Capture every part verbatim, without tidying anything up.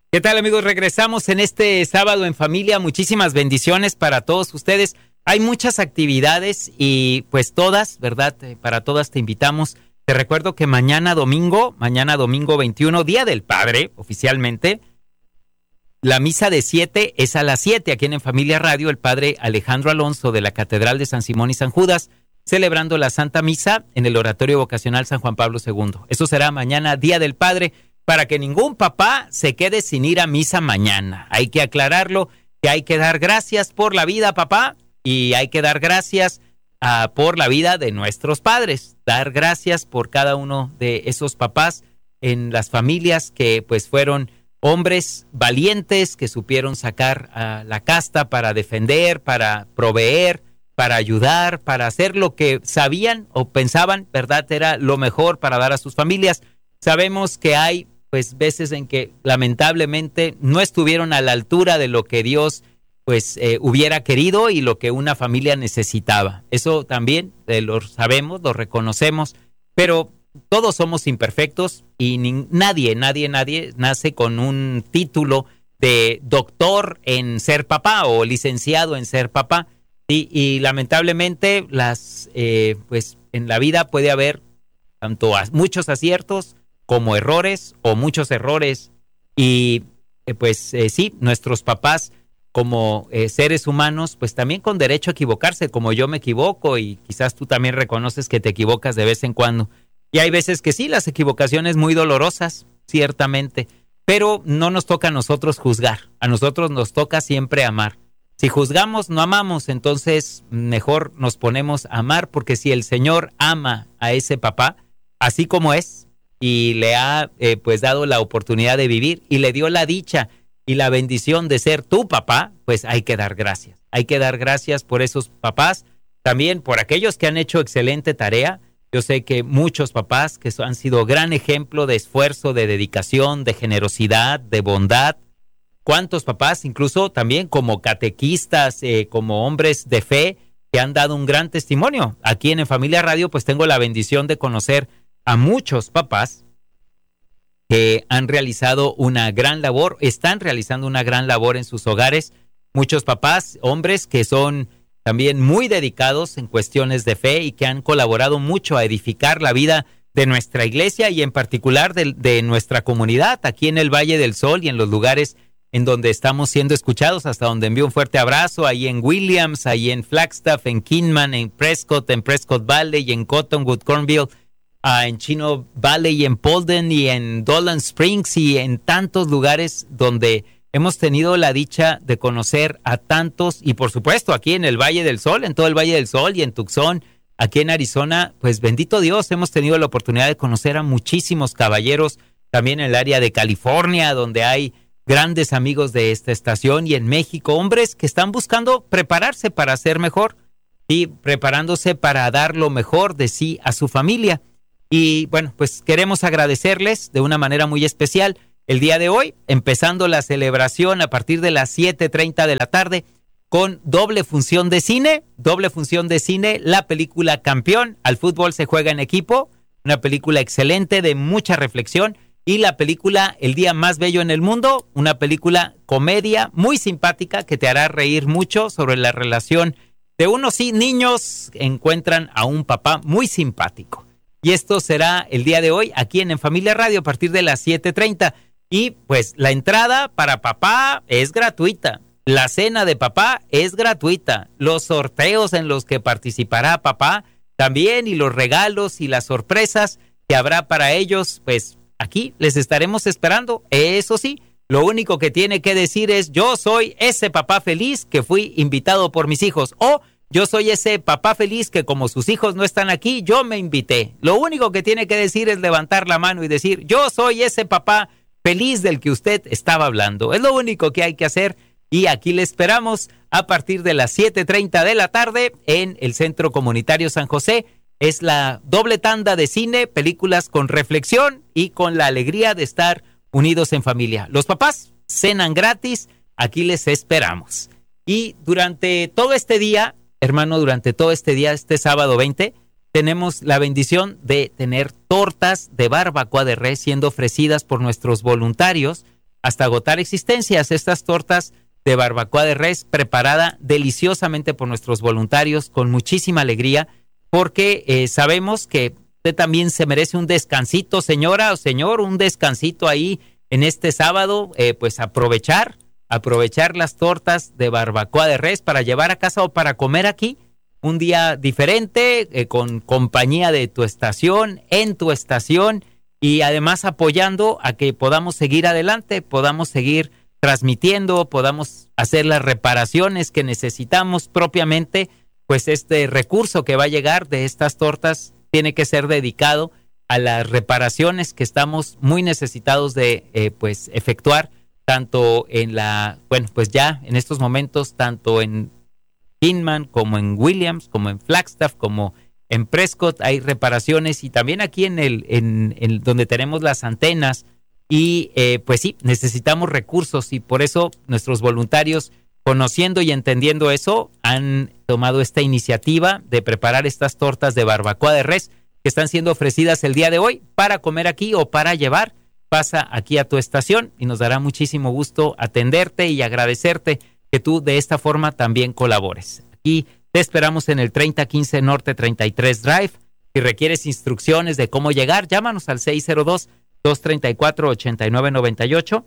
¿Qué tal, amigos? Regresamos en este sábado en familia. Muchísimas bendiciones para todos ustedes. Hay muchas actividades y pues todas, ¿verdad? Para todas te invitamos. Te recuerdo que mañana domingo, mañana domingo veintiuno, Día del Padre, oficialmente, la misa de siete es a las siete, aquí en En Familia Radio, el padre Alejandro Alonso de la Catedral de San Simón y San Judas, celebrando la Santa Misa en el Oratorio Vocacional San Juan Pablo segundo. Eso será mañana, Día del Padre, para que ningún papá se quede sin ir a misa mañana. Hay que aclararlo, que hay que dar gracias por la vida, papá, y hay que dar gracias uh, por la vida de nuestros padres. Dar gracias por cada uno de esos papás en las familias que pues fueron hombres valientes, que supieron sacar uh, la casta para defender, para proveer, para ayudar, para hacer lo que sabían o pensaban, ¿verdad? Era lo mejor para dar a sus familias. Sabemos que hay pues veces en que lamentablemente no estuvieron a la altura de lo que Dios pues eh, hubiera querido y lo que una familia necesitaba. Eso también eh, lo sabemos, lo reconocemos, pero todos somos imperfectos y ni, nadie, nadie, nadie nace con un título de doctor en ser papá o licenciado en ser papá. Y, y lamentablemente las eh, pues en la vida puede haber tanto a, muchos aciertos como errores o muchos errores y eh, pues eh, sí, nuestros papás como eh, seres humanos pues también con derecho a equivocarse, como yo me equivoco y quizás tú también reconoces que te equivocas de vez en cuando. Y hay veces que sí, las equivocaciones muy dolorosas, ciertamente, pero no nos toca a nosotros juzgar, a nosotros nos toca siempre amar. Si juzgamos, no amamos, entonces mejor nos ponemos a amar, porque si el Señor ama a ese papá, así como es, y le ha eh, pues dado la oportunidad de vivir, y le dio la dicha y la bendición de ser tu papá, pues hay que dar gracias. Hay que dar gracias por esos papás, también por aquellos que han hecho excelente tarea. Yo sé que muchos papás que han sido gran ejemplo de esfuerzo, de dedicación, de generosidad, de bondad. ¿Cuántos papás, incluso también como catequistas, eh, como hombres de fe, que han dado un gran testimonio? Aquí en En Familia Radio, pues tengo la bendición de conocer a muchos papás que han realizado una gran labor, están realizando una gran labor en sus hogares. Muchos papás, hombres que son también muy dedicados en cuestiones de fe y que han colaborado mucho a edificar la vida de nuestra iglesia y en particular de, de nuestra comunidad aquí en el Valle del Sol y en los lugares en donde estamos siendo escuchados, hasta donde envío un fuerte abrazo, ahí en Williams, ahí en Flagstaff, en Kingman, en Prescott, en Prescott Valley, en Cottonwood, Cornville, uh, en Chino Valley, en Polden y en Dolan Springs y en tantos lugares donde hemos tenido la dicha de conocer a tantos, y por supuesto aquí en el Valle del Sol, en todo el Valle del Sol y en Tucson, aquí en Arizona, pues bendito Dios, hemos tenido la oportunidad de conocer a muchísimos caballeros, también en el área de California, donde hay grandes amigos de esta estación, y en México, hombres que están buscando prepararse para ser mejor y preparándose para dar lo mejor de sí a su familia. Y bueno, pues queremos agradecerles de una manera muy especial el día de hoy, empezando la celebración a partir de las siete treinta de la tarde con doble función de cine, doble función de cine, la película Campeón, al fútbol se juega en equipo, una película excelente de mucha reflexión, y la película El Día Más Bello en el Mundo, una película comedia muy simpática que te hará reír mucho sobre la relación de unos sí, niños que encuentran a un papá muy simpático. Y esto será el día de hoy aquí en En Familia Radio a partir de las siete treinta. Y pues la entrada para papá es gratuita, la cena de papá es gratuita, los sorteos en los que participará papá también y los regalos y las sorpresas que habrá para ellos, pues aquí les estaremos esperando. Eso sí, lo único que tiene que decir es: yo soy ese papá feliz que fui invitado por mis hijos, o yo soy ese papá feliz que como sus hijos no están aquí, yo me invité. Lo único que tiene que decir es levantar la mano y decir: yo soy ese papá feliz del que usted estaba hablando. Es lo único que hay que hacer, y aquí le esperamos a partir de las siete treinta de la tarde en el Centro Comunitario San José. Es la doble tanda de cine, películas con reflexión y con la alegría de estar unidos en familia. Los papás cenan gratis, aquí les esperamos. Y durante todo este día, hermano, durante todo este día, este sábado veinte, tenemos la bendición de tener tortas de barbacoa de res siendo ofrecidas por nuestros voluntarios hasta agotar existencias. Estas tortas de barbacoa de res preparada deliciosamente por nuestros voluntarios con muchísima alegría, porque eh, sabemos que usted también se merece un descansito, señora o señor, un descansito ahí en este sábado, eh, pues aprovechar, aprovechar las tortas de barbacoa de res para llevar a casa o para comer aquí un día diferente, eh, con compañía de tu estación, en tu estación, y además apoyando a que podamos seguir adelante, podamos seguir transmitiendo, podamos hacer las reparaciones que necesitamos propiamente. Pues este recurso que va a llegar de estas tortas tiene que ser dedicado a las reparaciones que estamos muy necesitados de eh, pues efectuar, tanto en la, bueno, pues ya en estos momentos, tanto en Kingman como en Williams, como en Flagstaff, como en Prescott hay reparaciones, y también aquí en el, en, en donde tenemos las antenas. Y eh, pues sí, necesitamos recursos, y por eso nuestros voluntarios, conociendo y entendiendo eso, han tomado esta iniciativa de preparar estas tortas de barbacoa de res que están siendo ofrecidas el día de hoy para comer aquí o para llevar. Pasa aquí a tu estación y nos dará muchísimo gusto atenderte y agradecerte que tú de esta forma también colabores. Aquí te esperamos en el treinta quince Norte treinta y tres Drive. Si requieres instrucciones de cómo llegar, llámanos al seis cero dos, dos tres cuatro, ocho nueve nueve ocho,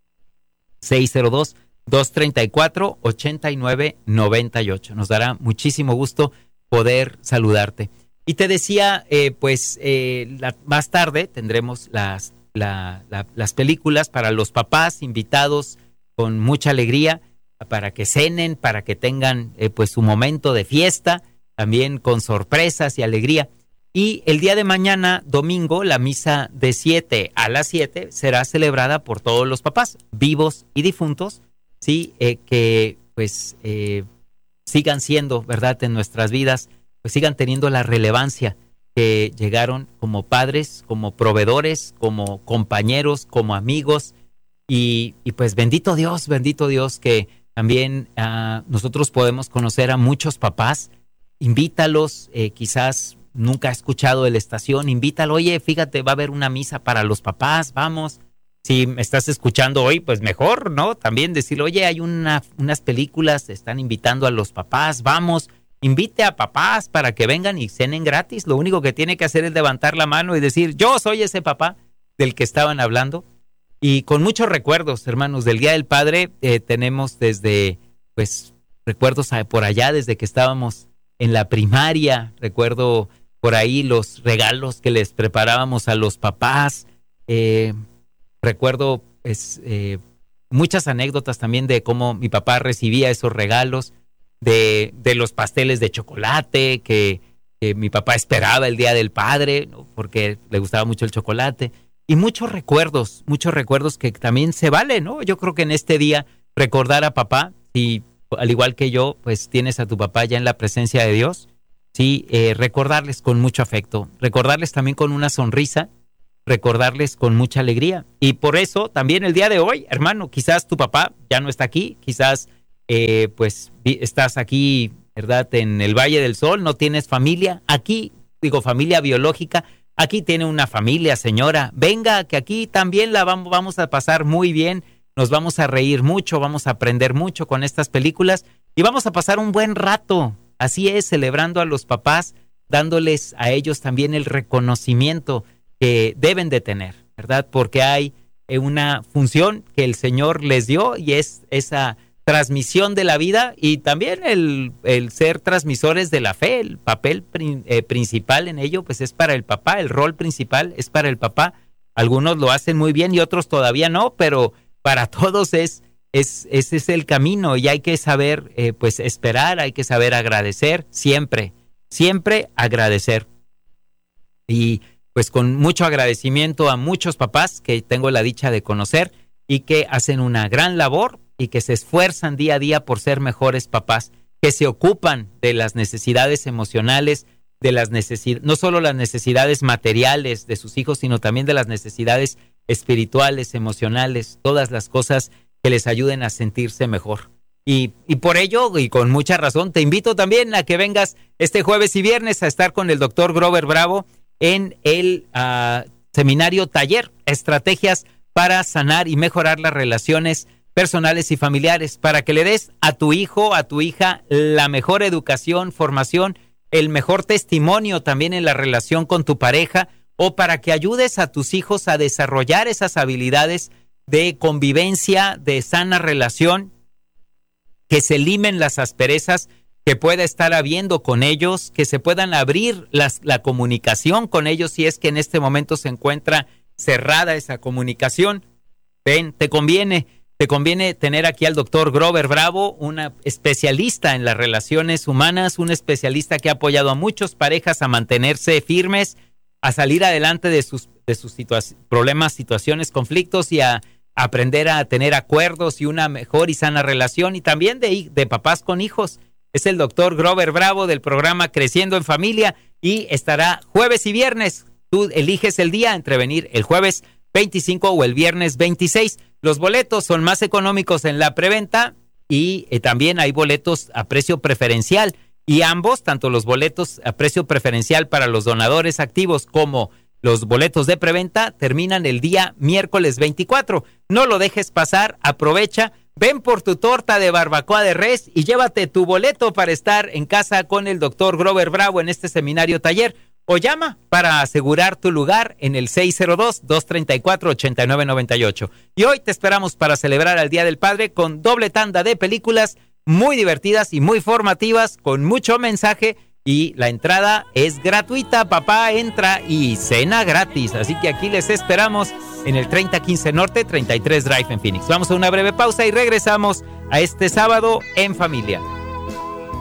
seis cero dos, dos tres cuatro, ocho nueve nueve ocho. Nos dará muchísimo gusto poder saludarte. Y te decía, eh, pues eh, la, más tarde tendremos las, la, la, las películas para los papás invitados con mucha alegría, para que cenen, para que tengan eh, pues su momento de fiesta, también con sorpresas y alegría. Y el día de mañana, domingo, la misa de siete a las siete será celebrada por todos los papás, vivos y difuntos, sí, eh, que pues eh, sigan siendo, ¿verdad?, en nuestras vidas, pues sigan teniendo la relevancia que llegaron como padres, como proveedores, como compañeros, como amigos. Y, y pues bendito Dios, bendito Dios que también uh, nosotros podemos conocer a muchos papás. Invítalos, eh, quizás nunca ha escuchado de la estación, invítalo, oye, fíjate, va a haber una misa para los papás, vamos. Si me estás escuchando hoy, pues mejor, ¿no? También decirle, oye, hay una, unas películas, están invitando a los papás, vamos, invite a papás para que vengan y cenen gratis. Lo único que tiene que hacer es levantar la mano y decir, yo soy ese papá del que estaban hablando. Y con muchos recuerdos, hermanos, del Día del Padre, eh, tenemos desde, pues, recuerdos por allá, desde que estábamos en la primaria. Recuerdo por ahí los regalos que les preparábamos a los papás. Eh, recuerdo pues, eh, muchas anécdotas también de cómo mi papá recibía esos regalos, de, de los pasteles de chocolate que, que mi papá esperaba el Día del Padre, ¿no?, porque le gustaba mucho el chocolate. Y muchos recuerdos, muchos recuerdos que también se vale, ¿no? Yo creo que en este día recordar a papá, si al igual que yo, pues tienes a tu papá ya en la presencia de Dios, sí, eh, recordarles con mucho afecto, recordarles también con una sonrisa, recordarles con mucha alegría. Y por eso también el día de hoy, hermano, quizás tu papá ya no está aquí, quizás eh, pues estás aquí, ¿verdad?, en el Valle del Sol, no tienes familia, aquí, digo familia biológica. Aquí tiene una familia, señora. Venga, que aquí también la vamos, vamos a pasar muy bien. Nos vamos a reír mucho, vamos a aprender mucho con estas películas y vamos a pasar un buen rato. Así es, celebrando a los papás, dándoles a ellos también el reconocimiento que deben de tener, ¿verdad? Porque hay una función que el Señor les dio y es esa transmisión de la vida y también el, el ser transmisores de la fe. El papel prin, eh, principal en ello pues es para el papá, el rol principal es para el papá. Algunos lo hacen muy bien y otros todavía no, pero para todos es, es ese es el camino y hay que saber eh, pues esperar, hay que saber agradecer, siempre, siempre agradecer. Y pues con mucho agradecimiento a muchos papás que tengo la dicha de conocer y que hacen una gran labor y que se esfuerzan día a día por ser mejores papás, que se ocupan de las necesidades emocionales, de las necesidades, no solo las necesidades materiales de sus hijos, sino también de las necesidades espirituales, emocionales, todas las cosas que les ayuden a sentirse mejor. Y, y por ello, y con mucha razón, te invito también a que vengas este jueves y viernes a estar con el doctor Grover Bravo en el uh, seminario taller Estrategias para sanar y mejorar las relaciones personales y familiares, para que le des a tu hijo, a tu hija, la mejor educación, formación, el mejor testimonio también en la relación con tu pareja, o para que ayudes a tus hijos a desarrollar esas habilidades de convivencia, de sana relación, que se limen las asperezas que pueda estar habiendo con ellos, que se puedan abrir las, la comunicación con ellos si es que en este momento se encuentra cerrada esa comunicación. Ven, te conviene, te conviene tener aquí al doctor Grover Bravo, una especialista en las relaciones humanas, un especialista que ha apoyado a muchas parejas a mantenerse firmes, a salir adelante de sus, de sus situa- problemas, situaciones, conflictos y a aprender a tener acuerdos y una mejor y sana relación, y también de, de papás con hijos. Es el doctor Grover Bravo del programa Creciendo en Familia y estará jueves y viernes. Tú eliges el día entre venir el jueves veinticinco o el viernes veintiséis. Los boletos son más económicos en la preventa y eh, también hay boletos a precio preferencial. Y ambos, tanto los boletos a precio preferencial para los donadores activos como los boletos de preventa, terminan el día miércoles veinticuatro. No lo dejes pasar, aprovecha, ven por tu torta de barbacoa de res y llévate tu boleto para estar en casa con el doctor Grover Bravo en este seminario taller. O llama para asegurar tu lugar en el seis cero dos, dos tres cuatro, ocho nueve nueve ocho. Y hoy te esperamos para celebrar el Día del Padre con doble tanda de películas muy divertidas y muy formativas, con mucho mensaje, y la entrada es gratuita. Papá entra y cena gratis. Así que aquí les esperamos en el treinta quince Norte, treinta y tres Drive en Phoenix. Vamos a una breve pausa y regresamos a este sábado en familia.